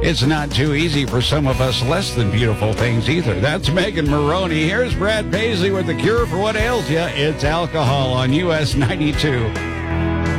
It's not too easy for some of us less than beautiful things either. That's Megan Maroney. Here's Brad Paisley with the cure for what ails you. It's alcohol on US 92.